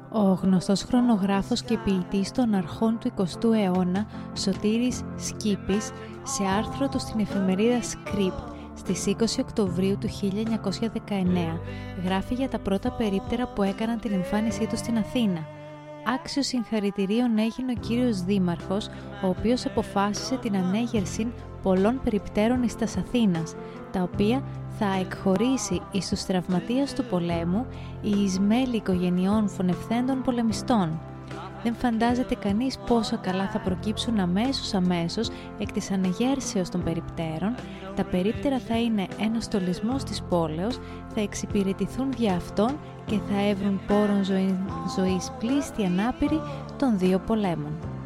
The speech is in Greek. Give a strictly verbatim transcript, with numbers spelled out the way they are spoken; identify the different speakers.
Speaker 1: Ο γνωστός χρονογράφος και ποιητής των αρχών του εικοστού αιώνα, Σωτήρης Σκήπης, σε άρθρο του στην εφημερίδα Script στις είκοσι Οκτωβρίου του χίλια εννιακόσια δεκαεννέα, γράφει για τα πρώτα περίπτερα που έκαναν την εμφάνισή τους στην Αθήνα. Άξιος συγχαρητηρίων έγινε ο κύριος Δήμαρχος, ο οποίος αποφάσισε την ανέγερση πολλών περιπτέρων εις τας Αθήνας, τα οποία θα εκχωρήσει εις τους τραυματίας του πολέμου ή εις μέλη οικογενειών φωνευθέντων πολεμιστών. Δεν φαντάζεται κανείς πόσο καλά θα προκύψουν αμέσως αμέσως εκ της ανεγέρσεως των περιπτέρων. Τα περίπτερα θα είναι ένας στολισμός της πόλεως, θα εξυπηρετηθούν δια αυτών και θα έβρουν πόρων ζωή, ζωής πλήστη ανάπηρη των δύο πολέμων.